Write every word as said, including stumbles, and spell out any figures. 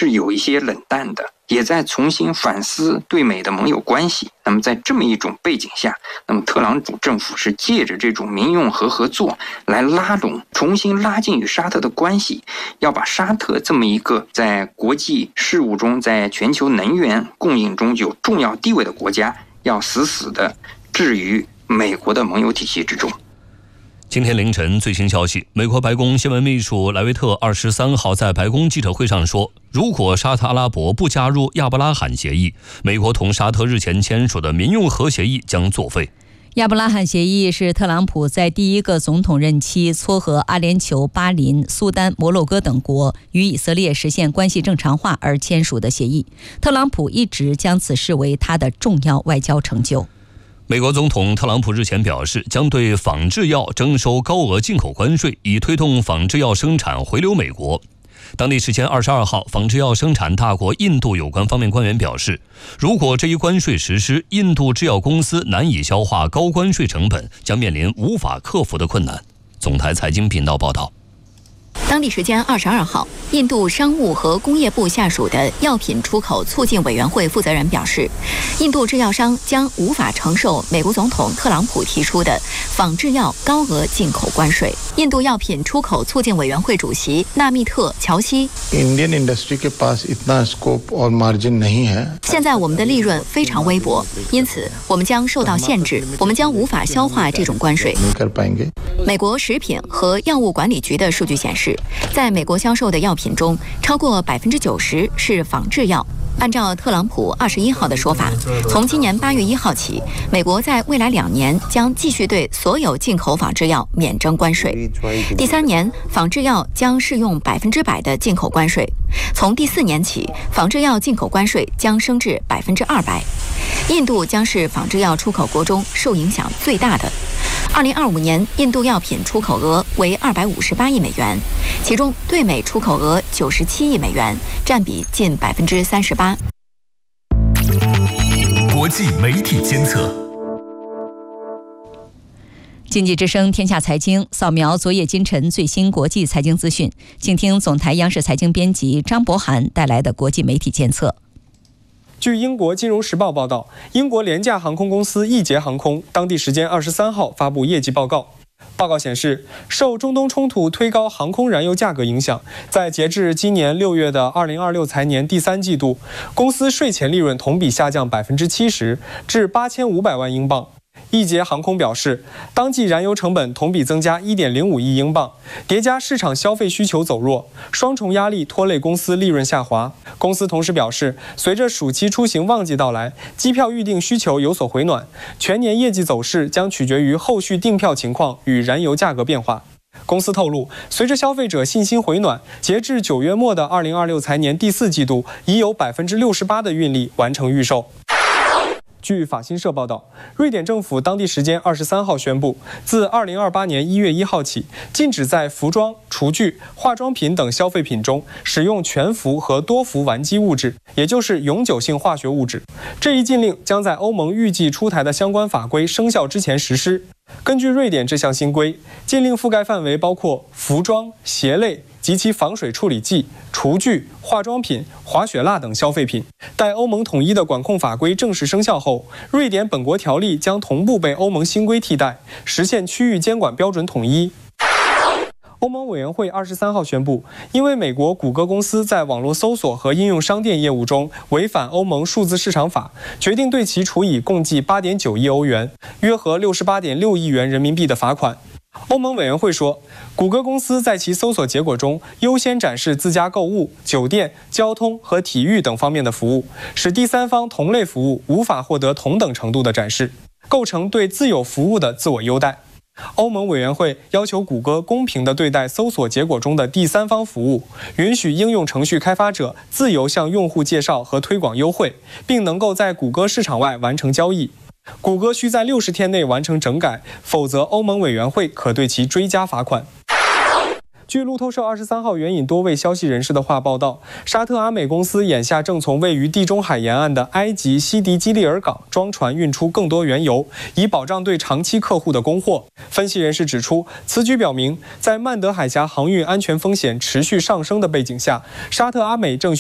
是有一些冷淡的，也在重新反思对美的盟友关系。那么在这么一种背景下，那么特朗普政府是借着这种民用核合作来拉拢，重新拉近与沙特的关系，要把沙特这么一个在国际事务中，在全球能源供应中有重要地位的国家，要死死的置于美国的盟友体系之中。 今天凌晨最新消息，美国白宫新闻秘书莱维特二十三号在白宫记者会上说，如果沙特阿拉伯不加入亚伯拉罕协议，美国同沙特日前签署的民用核协议将作废。 亚伯拉罕协议是特朗普在第一个总统任期撮合阿联酋、巴林、苏丹、摩洛哥等国与以色列实现关系正常化而签署的协议。特朗普一直将此视为他的重要外交成就。 美国总统特朗普日前表示，将对仿制药征收高额进口关税，以推动仿制药生产回流美国。当地时间二十二号，仿制药生产大国印度有关方面官员表示，如果这一关税实施，印度制药公司难以消化高关税成本，将面临无法克服的困难。总台财经频道报道。 当地时间二十二号，印度商务和工业部下属的药品出口促进委员会负责人表示，印度制药商将无法承受美国总统特朗普提出的仿制药高额进口关税。印度药品出口促进委员会主席纳密特·乔西 Indian industry के पास इतना scope और margin नहीं है。 现在我们的利润非常微薄，因此我们将受到限制，我们将无法消化这种关税。美国食品和药物管理局的数据显示，在美国销售的药品中，超过百分之九十是仿制药。按照特朗普二十一号的说法，从今年八月一号起，美国在未来两年将继续对所有进口仿制药免征关税。第三年，仿制药将适用百分之百的进口关税。从第四年起，仿制药进口关税将升至百分之二百。印度将是仿制药出口国中受影响最大的。二零二五年，印度药品出口额为二百五十八亿美元，其中对美出口额九十七亿美元，占比近百分之三十八。 国际媒体监测。 经济之声天下财经扫描昨夜今晨最新国际财经资讯，请听总台央视财经编辑张博涵带来的国际媒体监测。 据英国金融时报报道，英国廉价航空公司易捷航空当地时间二十三号发布业绩报告。报告显示，受中东冲突推高航空燃油价格影响，在截至今年六月的二零二六财年第三季度，公司税前利润同比下降百分之七十，至八千五百万英镑。易捷航空表示，当季燃油成本同比增加 一点零五亿英镑，叠加市场消费需求走弱，双重压力拖累公司利润下滑。公司同时表示，随着暑期出行旺季到来，机票预订需求有所回暖，全年业绩走势将取决于后续订票情况与燃油价格变化。公司透露，随着消费者信心回暖，截至九月末的二零二六财年第四季度，已有 百分之六十八 的运力完成预售。据法新社报道，瑞典政府当地时间二十三号宣布，自二零二八年一月一号起，禁止在服装、厨具、化妆品等消费品中使用全氟和多氟烷基物质，也就是永久性化学物质。这一禁令将在欧盟预计出台的相关法规生效之前实施。根据瑞典这项新规，禁令覆盖范围包括服装、鞋类及其防水处理剂、厨具、化妆品、滑雪蜡等消费品。待欧盟统一的管控法规正式生效后，瑞典本国条例将同步被欧盟新规替代，实现区域监管标准统一。欧盟委员会二十三号宣布，因为美国谷歌公司在网络搜索和应用商店业务中违反欧盟数字市场法，决定对其处以共计 八点九亿欧元，约合 六十八点六亿元人民币的罚款。欧盟委员会说，谷歌公司在其搜索结果中优先展示自家购物、酒店、交通和体育等方面的服务，使第三方同类服务无法获得同等程度的展示，构成对自有服务的自我优待。欧盟委员会要求谷歌公平地对待搜索结果中的第三方服务，允许应用程序开发者自由向用户介绍和推广优惠，并能够在谷歌市场外完成交易。谷歌需在六十天内完成整改，否则欧盟委员会可对其追加罚款。据路透社二十三号援引多位消息人士的话报道，沙特阿美公司眼下正从位于地中海沿岸的埃及西迪基利尔港装船运出更多原油，以保障对长期客户的供货。分析人士指出，此举表明，在曼德海峡航运安全风险持续上升的背景下，沙特阿美正